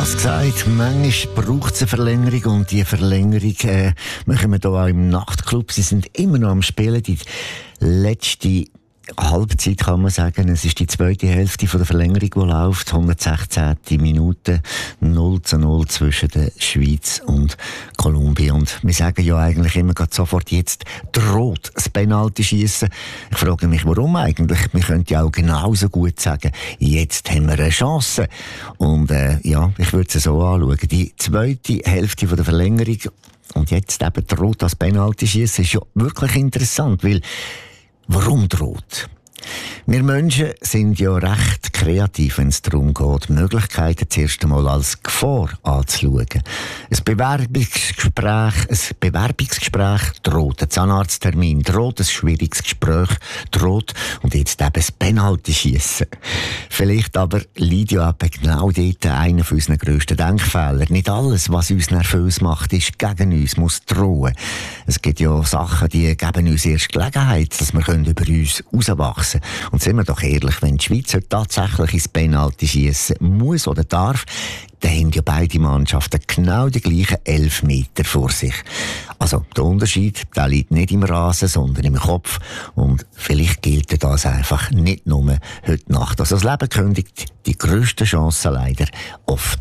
habe gesagt, manchmal braucht es eine Verlängerung und die Verlängerung machen wir hier auch im Nachtclub. Sie sind immer noch am Spielen. Die letzte Halbzeit kann man sagen, es ist die zweite Hälfte von der Verlängerung, die läuft. 116. Minute, 0:0 zwischen der Schweiz und Kolumbien. Und wir sagen ja eigentlich immer gerade sofort, jetzt droht das Penalty-Schiessen. Ich frage mich, warum eigentlich? Wir könnten ja auch genauso gut sagen, jetzt haben wir eine Chance. Und ja, ich würde es so anschauen. Die zweite Hälfte von der Verlängerung und jetzt eben droht das Penalty-Schiessen ist ja wirklich interessant, weil warum droht? Wir Menschen sind ja recht kreativ, wenn es darum geht, Möglichkeiten zuerst einmal als Gefahr anzuschauen. Ein Bewerbungsgespräch droht, ein Zahnarzttermin droht, ein schwieriges Gespräch droht und jetzt eben das Penalty-Schiessen. Vielleicht aber liegt ja eben genau dort einer von unseren grössten Denkfehlern. Nicht alles, was uns nervös macht, ist gegen uns, muss drohen. Es gibt ja Sachen, die geben uns erst Gelegenheit, dass wir über uns herauswachsen können. Und sind wir doch ehrlich, wenn die Schweiz heute tatsächlich ins Penalty schiessen muss oder darf, dann haben ja beide Mannschaften genau die gleichen 11 Meter vor sich. Also der Unterschied, der liegt nicht im Rasen, sondern im Kopf. Und vielleicht gilt das einfach nicht nur heute Nacht. Also das Leben kündigt die grössten Chancen leider oft